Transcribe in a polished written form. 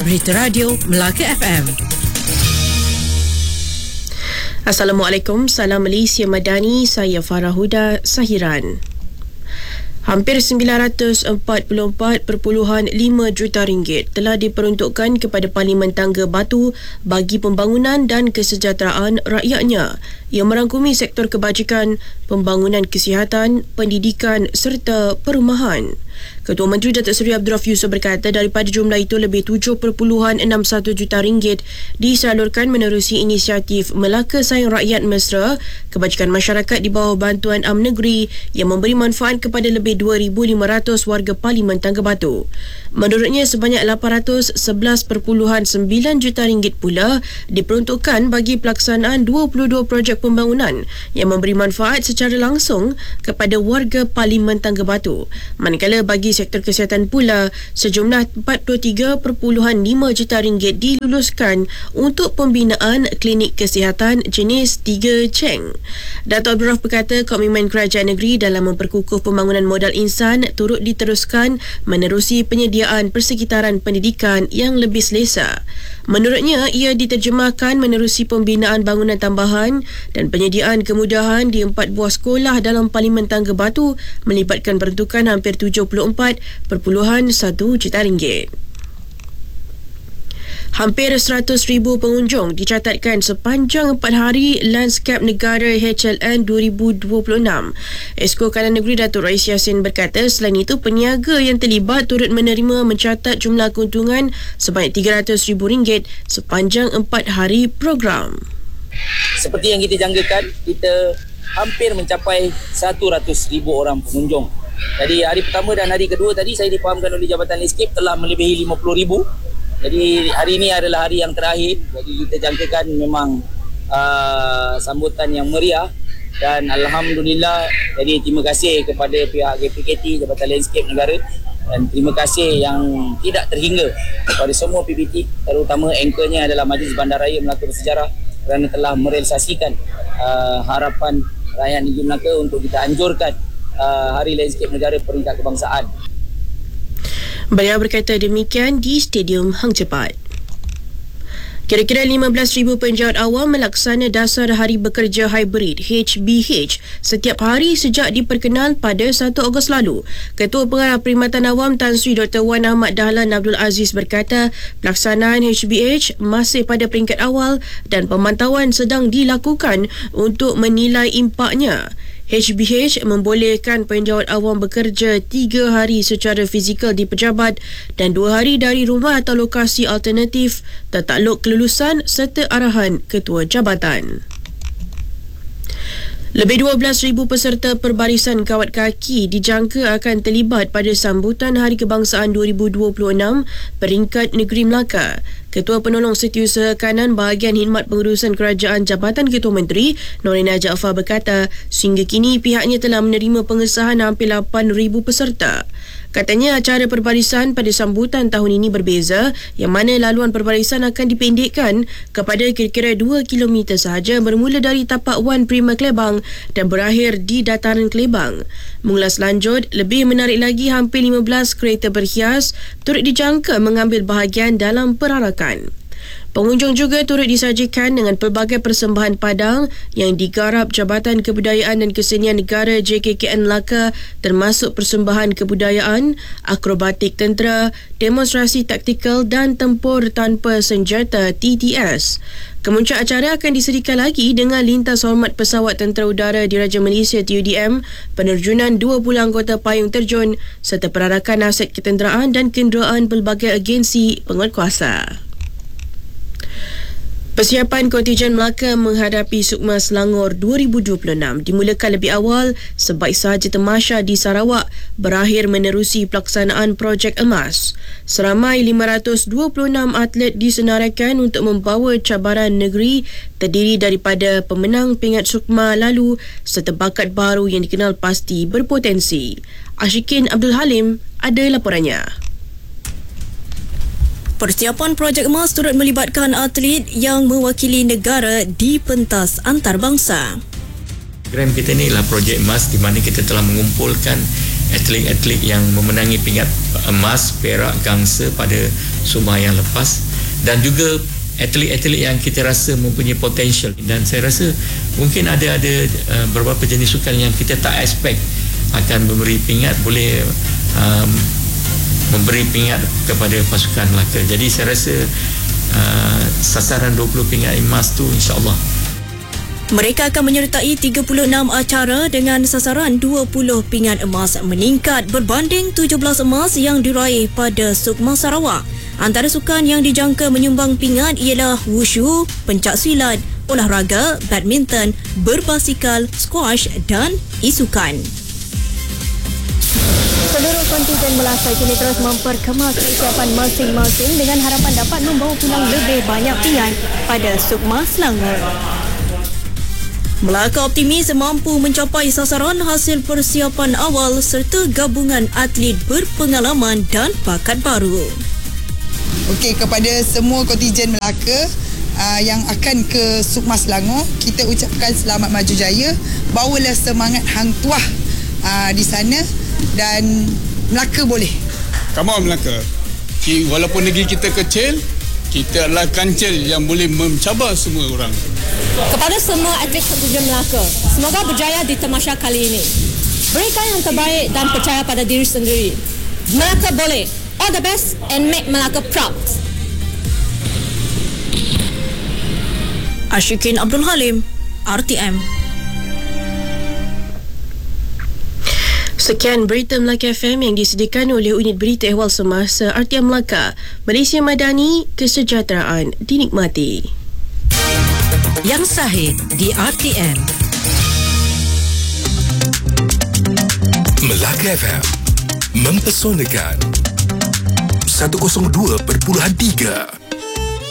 Berita Radio Melaka FM. Assalamualaikum, salam Malaysia Madani, saya Farah Huda Sahiran. Hampir 944.5 juta ringgit telah diperuntukkan kepada Parlimen Tangga Batu bagi pembangunan dan kesejahteraan rakyatnya yang merangkumi sektor kebajikan, pembangunan kesihatan, pendidikan serta perumahan. Ketua Menteri Datuk Seri Abdul Rauf Yusof berkata daripada jumlah itu lebih 7.61 juta ringgit disalurkan menerusi inisiatif Melaka Sayang Rakyat Mesra, kebajikan masyarakat di bawah bantuan Am Negeri yang memberi manfaat kepada lebih 2,500 warga Parlimen Tangga Batu. Menurutnya sebanyak 811.9 juta ringgit pula diperuntukkan bagi pelaksanaan 22 projek pembangunan yang memberi manfaat secara langsung kepada warga Parlimen Tangga Batu. Manakala bagi sektor kesihatan pula, sejumlah 43.5 juta ringgit diluluskan untuk pembinaan klinik kesihatan jenis 3 Cheng. Dato' Abdul Rauf berkata komitmen kerajaan negeri dalam memperkukuh pembangunan modal insan turut diteruskan menerusi penyediaan persekitaran pendidikan yang lebih selesa. Menurutnya, ia diterjemahkan menerusi pembinaan bangunan tambahan dan penyediaan kemudahan di 4 buah sekolah dalam Parlimen Tangga Batu melibatkan peruntukan hampir 74.1 juta ringgit. Hampir 100,000 pengunjung dicatatkan sepanjang 4 hari Landscape Negara HLN 2026. Esko Kanan Negeri Datuk Rais Yassin berkata selain itu peniaga yang terlibat turut menerima mencatat jumlah keuntungan sebanyak RM300,000 sepanjang 4 hari program. Seperti yang kita jangkakan, kita hampir mencapai 100,000 orang pengunjung. Jadi hari pertama dan hari kedua tadi saya difahamkan oleh Jabatan Landscape telah melebihi 50,000. Jadi hari ini adalah hari yang terakhir. Jadi kita jangkakan memang sambutan yang meriah dan Alhamdulillah. Jadi terima kasih kepada pihak JPKT, Jabatan Landscape Negara, dan terima kasih yang tidak terhingga kepada semua PBT, terutama anchornya adalah Majlis Bandaraya Melaka Bersejarah kerana telah merealisasikan harapan rakyat negeri Melaka untuk kita anjurkan Hari Landscape Negara peringkat kebangsaan. Beliau berkata demikian di Stadium Hang Jebat. Kira-kira 15,000 penjawat awam melaksana dasar hari bekerja hybrid HBH setiap hari sejak diperkenal pada 1 Ogos lalu. Ketua Pengarah Perkhidmatan Awam Tan Sri Dr. Wan Ahmad Dahlan Abdul Aziz berkata pelaksanaan HBH masih pada peringkat awal dan pemantauan sedang dilakukan untuk menilai impaknya. HBH membolehkan penjawat awam bekerja 3 hari secara fizikal di pejabat dan 2 hari dari rumah atau lokasi alternatif tertakluk kelulusan serta arahan ketua jabatan. Lebih 12,000 peserta perbarisan kawat kaki dijangka akan terlibat pada sambutan Hari Kebangsaan 2026 peringkat negeri Melaka. Ketua Penolong Setiausaha Kanan Bahagian Khidmat Pengurusan Kerajaan Jabatan Ketua Menteri Norina Jaafar berkata sehingga kini pihaknya telah menerima pengesahan hampir 8,000 peserta. Katanya acara perbarisan pada sambutan tahun ini berbeza yang mana laluan perbarisan akan dipendekkan kepada kira-kira 2 km sahaja bermula dari tapak Wan Prima Klebang dan berakhir di dataran Klebang. Mengulas lanjut, lebih menarik lagi hampir 15 kereta berhias turut dijangka mengambil bahagian dalam perarakan. Pengunjung juga turut disajikan dengan pelbagai persembahan padang yang digarap Jabatan Kebudayaan dan Kesenian Negara JKKN Melaka termasuk persembahan kebudayaan, akrobatik tentera, demonstrasi taktikal dan tempur tanpa senjata TTS. Kemuncak acara akan disediakan lagi dengan lintas hormat pesawat tentera udara Diraja Malaysia TUDM, penerjunan 20 anggota payung terjun serta perarakan aset ketenteraan dan kenderaan pelbagai agensi penguatkuasa. Persiapan kontijen Melaka menghadapi Sukma Selangor 2026 dimulakan lebih awal sebaik sahaja Temasya di Sarawak berakhir menerusi pelaksanaan projek emas. Seramai 526 atlet disenaraikan untuk membawa cabaran negeri terdiri daripada pemenang pingat Sukma lalu serta bakat baru yang dikenal pasti berpotensi. Ashikin Abdul Halim ada laporannya. Persiapan projek emas turut melibatkan atlet yang mewakili negara di pentas antarabangsa. Program kita ni ialah projek emas di mana kita telah mengumpulkan atlet-atlet yang memenangi pingat emas, perak, gangsa pada Sumbang yang lepas, dan juga atlet-atlet yang kita rasa mempunyai potensial. Dan saya rasa mungkin ada beberapa jenis sukan yang kita tak expect akan memberi pingat, boleh memberi pingat kepada pasukan Melaka. Jadi saya rasa sasaran 20 pingat emas tu insya-Allah. Mereka akan menyertai 36 acara dengan sasaran 20 pingat emas, meningkat berbanding 17 emas yang diraih pada Sukma Sarawak. Antara sukan yang dijangka menyumbang pingat ialah wushu, pencaksilat, olahraga, badminton, berbasikal, squash dan isukan. Seluruh kontingen Melaka kini terus memperkemas kesiapan masing-masing dengan harapan dapat membawa pulang lebih banyak pingat pada Sukma Selangor. Melaka optimis mampu mencapai sasaran hasil persiapan awal serta gabungan atlet berpengalaman dan bakat baru. Okey, kepada semua kontijen Melaka yang akan ke Sukma Selangor, kita ucapkan selamat maju jaya. Bawalah semangat hang tuah di sana dan Melaka boleh. Come on Melaka. Walaupun negeri kita kecil, kita adalah kancil yang boleh mencabar semua orang. Kepada semua atlet kontijen Melaka, semoga berjaya di tamasya kali ini. Berikan yang terbaik dan percaya pada diri sendiri. Melaka boleh. All the best and make Melaka proud. Ashikin Abdul Halim, RTM. Sekian berita Melaka FM yang disediakan oleh Unit Berita Ehwal Semasa RTM Melaka. Malaysia Madani, kesejahteraan dinikmati. Yang Sahih di RTM. Melaka FM mempesonakan 102.3